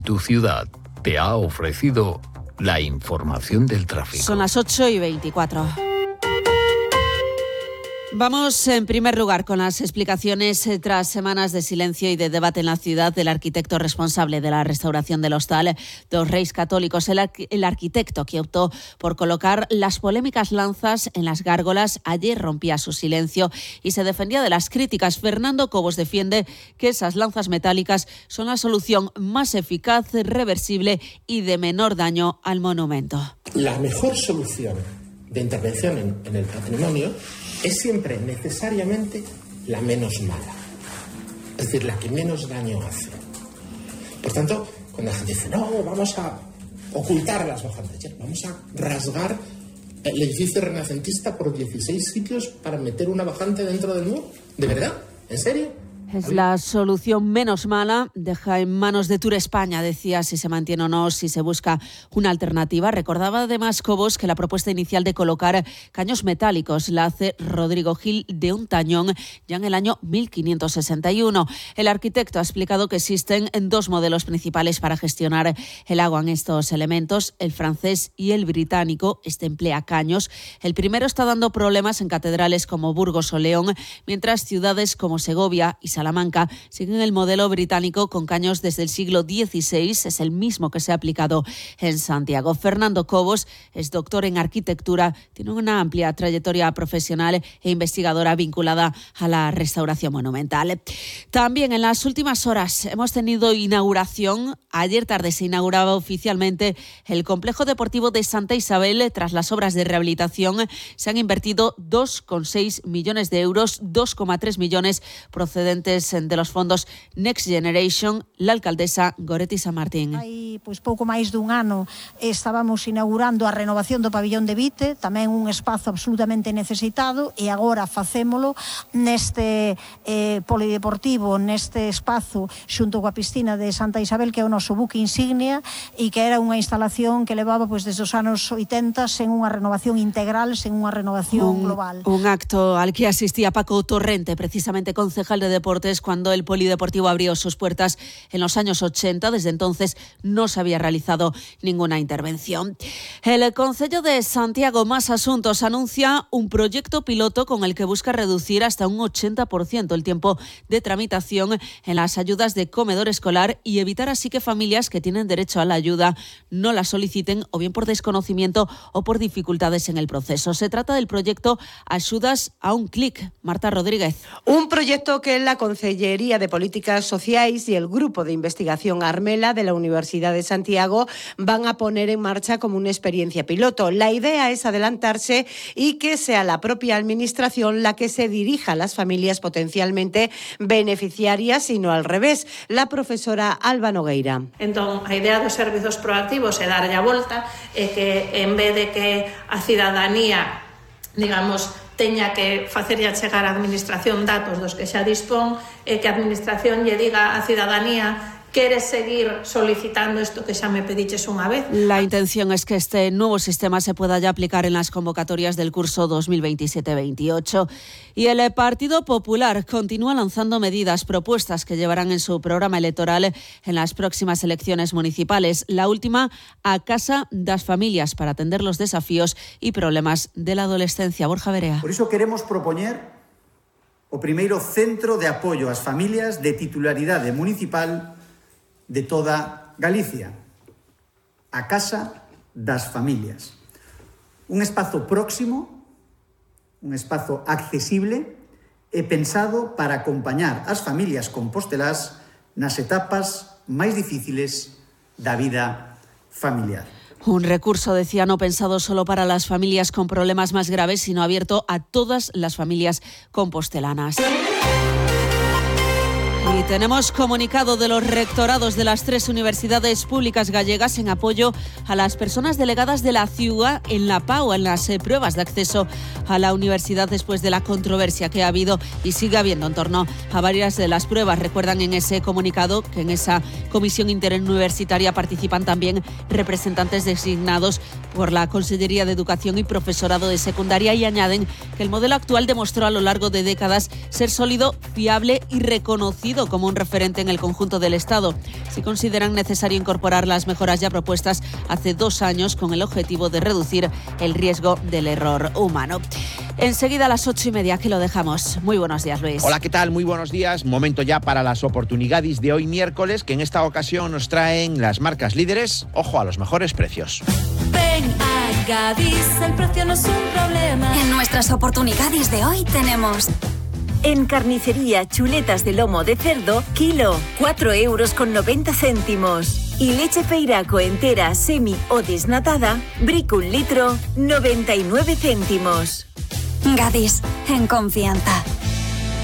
Tu ciudad te ha ofrecido la información del tráfico. Son las 8:24. Vamos en primer lugar con las explicaciones tras semanas de silencio y de debate en la ciudad del arquitecto responsable de la restauración del Hostal dos Reis Católicos, el arquitecto que optó por colocar las polémicas lanzas en las gárgolas. Ayer rompía su silencio y se defendía de las críticas. Fernando Cobos defiende que esas lanzas metálicas son la solución más eficaz, reversible y de menor daño al monumento. La mejor solución de intervención en el patrimonio es siempre necesariamente la menos mala, es decir, la que menos daño hace. Por tanto, cuando la gente dice, no, vamos a ocultar las bajantes, vamos a rasgar el edificio renacentista por 16 sitios para meter una bajante dentro del muro, ¿de verdad? ¿En serio? Es la solución menos mala, deja en manos de Tour España, decía, si se mantiene o no, si se busca una alternativa. Recordaba además Cobos que la propuesta inicial de colocar caños metálicos la hace Rodrigo Gil de Untañón ya en el año 1561. El arquitecto ha explicado que existen dos modelos principales para gestionar el agua en estos elementos, el francés y el británico. Este emplea caños. El primero está dando problemas en catedrales como Burgos o León, mientras ciudades como Segovia y Salamanca siguen el modelo británico con caños desde el siglo XVI. Es el mismo que se ha aplicado en Santiago. Fernando Cobos es doctor en arquitectura, tiene una amplia trayectoria profesional e investigadora vinculada a la restauración monumental. También en las últimas horas hemos tenido inauguración. Ayer tarde se inauguraba oficialmente el complejo deportivo de Santa Isabel. Tras las obras de rehabilitación se han invertido 2,6 millones de euros, 2,3 millones procedentes de los fondos Next Generation. La alcaldesa Goretti San Martín. Hai pouco máis dun ano estábamos inaugurando a renovación do pabillón de Vite, tamén un espazo absolutamente necesitado, e agora facémolo neste polideportivo, neste espazo xunto coa piscina de Santa Isabel, que é o noso buque insignia e que era unha instalación que levaba desde os anos 80 sen unha renovación integral, sen unha renovación global. Un acto al que asistía Paco Torrente, precisamente concejal de deportes, cuando el polideportivo abrió sus puertas en los años 80. Desde entonces no se había realizado ninguna intervención. El Concello de Santiago Más Asuntos anuncia un proyecto piloto con el que busca reducir hasta un 80% el tiempo de tramitación en las ayudas de comedor escolar y evitar así que familias que tienen derecho a la ayuda no la soliciten, o bien por desconocimiento o por dificultades en el proceso. Se trata del proyecto Axudas a un clic. Marta Rodríguez. Un proyecto que la Consellería de Políticas Sociais y el Grupo de Investigación Armela de la Universidad de Santiago van a poner en marcha como una experiencia piloto. La idea es adelantarse y que sea la propia Administración la que se dirija a las familias potencialmente beneficiarias y no al revés. La profesora Alba Nogueira. Entón, a idea dos servizos proactivos é darlle a volta e que en vez de que a cidadanía, digamos, teña que facerlle chegar á Administración datos dos que xa dispón, e que a Administración lle diga á cidadanía: ¿quieres seguir solicitando esto que ya me pediches una vez? La intención es que este nuevo sistema se pueda ya aplicar en las convocatorias del curso 2027-28. Y el Partido Popular continúa lanzando medidas, propuestas que llevarán en su programa electoral en las próximas elecciones municipales. La última, a Casa das Familias, para atender los desafíos y problemas de la adolescencia. Borja Verea. Por iso queremos propoñer o primeiro centro de apoio ás familias de titularidade municipal de toda Galicia, a Casa das Familias. Un espazo próximo, un espazo accesible e pensado para acompañar as familias compostelás nas etapas máis difíciles da vida familiar. Un recurso, decía, no pensado solo para las familias con problemas más graves, sino abierto a todas las familias compostelanas. Y tenemos comunicado de los rectorados de las 3 universidades públicas gallegas en apoyo a las personas delegadas de la CIUA en la PAU, en las pruebas de acceso a la universidad, después de la controversia que ha habido y sigue habiendo en torno a varias de las pruebas. Recuerdan en ese comunicado que en esa comisión interuniversitaria participan también representantes designados por la Consellería de Educación y Profesorado de Secundaria, y añaden que el modelo actual demostró a lo largo de décadas ser sólido, fiable y reconocido reconocido como un referente en el conjunto del Estado. Si consideran necesario incorporar las mejoras ya propuestas hace 2 años con el objetivo de reducir el riesgo del error humano. Enseguida a las 8:30, que lo dejamos. Muy buenos días, Luis. Hola, ¿qué tal? Muy buenos días. Momento ya para las oportunidades de hoy miércoles, que en esta ocasión nos traen las marcas líderes. Ojo a los mejores precios. Ven a Gadis, el precio no es un problema. En nuestras oportunidades de hoy tenemos... En carnicería, chuletas de lomo de cerdo, kilo, 4,90 €. Y leche Feiraco entera, semi o desnatada, brick 1 litro, 99 céntimos. Gadis, en confianza.